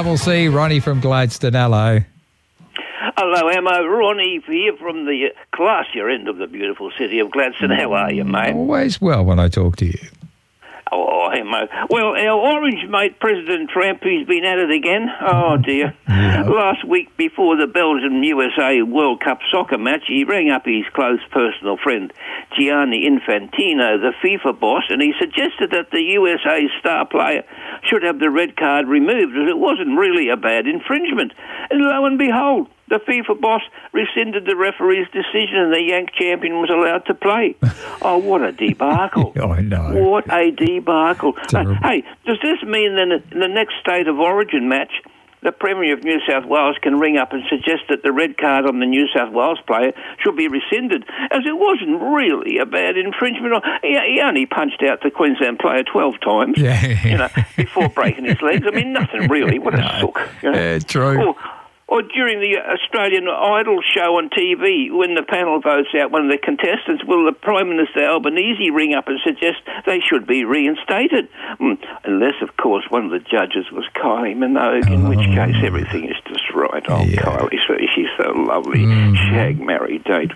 Double C, Ronnie from Gladstone. Hello. Hello, Ammo. Ronnie here from the classier end of the beautiful city of Gladstone. How are you, mate? Always well when I talk to you. Oh, Ammo. Well, our orange mate, President Trump, he's been at it again. Oh, dear. Yeah. Last week, before the Belgium-USA World Cup soccer match, he rang up his close personal friend, Gianni Infantino, the FIFA boss, and he suggested that the USA star player should have the red card removed, as it wasn't really a bad infringement. And lo and behold, the FIFA boss rescinded the referee's decision and the Yank champion was allowed to play. Oh, what a debacle. I know. What a debacle. Terrible. Hey, does this mean then in the next State of Origin match, the Premier of New South Wales can ring up and suggest that the red card on the New South Wales player should be rescinded, as it wasn't really a bad infringement? He only punched out the Queensland player 12 times, before breaking his legs. I mean, nothing really. What a sook. True. Or during the Australian Idol show on TV, when the panel votes out one of the contestants, will the Prime Minister Albanese ring up and suggest they should be reinstated? Unless, of course, one of the judges was Kylie Minogue, in which case everything is just right. Oh, yeah. Kylie, she's so lovely. Shag, marry, date.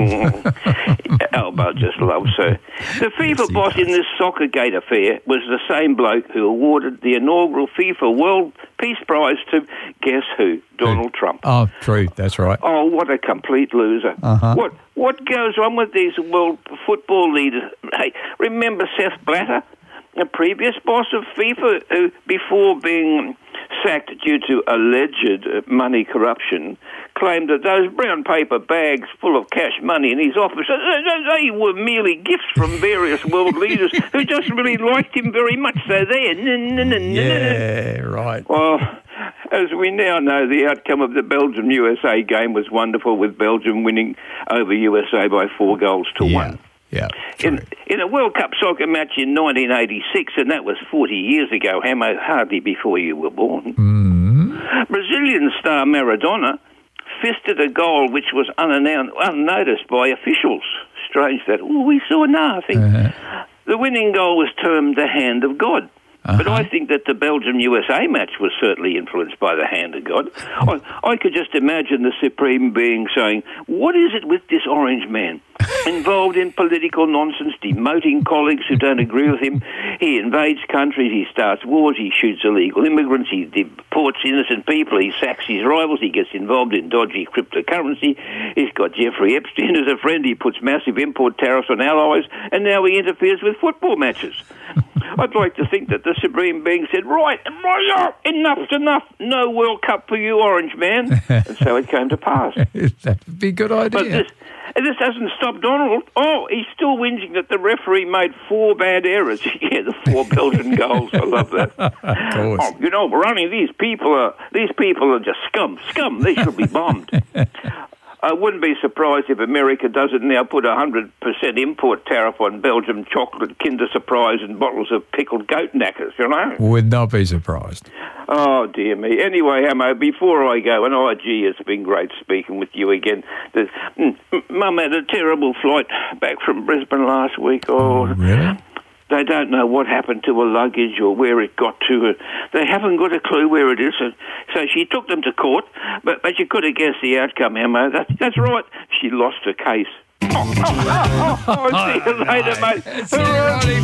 Albo just loves her. The FIFA boss in this Soccergate affair was the same bloke who awarded the inaugural FIFA World Peace Prize to, guess who? Donald Trump. Oh, true. That's right. Oh, what a complete loser. What goes on with these world football leaders? Hey, remember Seth Blatter, the previous boss of FIFA, who, before being sacked due to alleged money corruption, claimed that those brown paper bags full of cash money in his office, they were merely gifts from various world leaders who just really liked him very much. So there. Yeah, right. Well, as we now know, the outcome of the Belgium-USA game was wonderful, with Belgium winning over USA by 4-1. Yeah. In a World Cup soccer match in 1986, and that was 40 years ago, Hamo, hardly before you were born, Brazilian star Maradona fisted a goal which was unnoticed by officials. Strange that, we saw nothing. The winning goal was termed the hand of God. But I think that the Belgium-USA match was certainly influenced by the hand of God. I could just imagine the Supreme Being saying, what is it with this orange man? Involved in political nonsense, demoting colleagues who don't agree with him. He invades countries, he starts wars, he shoots illegal immigrants, he deports innocent people, he sacks his rivals, he gets involved in dodgy cryptocurrency. He's got Jeffrey Epstein as a friend, he puts massive import tariffs on allies, and now he interferes with football matches. I'd like to think that the Supreme Being said, right, enough's enough, no World Cup for you, orange man. And so it came to pass. That would be a good idea. But this hasn't stopped Donald. Oh, he's still whinging that the referee made 4 bad errors. Yeah, the 4 Belgian goals. I love that. Of course. Oh, Ronnie, these people are just scum. Scum. They should be bombed. I wouldn't be surprised if America doesn't now put 100% import tariff on Belgium chocolate, Kinder Surprise and bottles of pickled goat knackers, Would not be surprised. Oh, dear me. Anyway, Hamo, before I go, and it's been great speaking with you again. Mum had a terrible flight back from Brisbane last week. Oh, really? They don't know what happened to her luggage or where it got to. They haven't got a clue where it is. So she took them to court, but you could have guessed the outcome, Emma. That's right. She lost her case. See you later, mate. See you,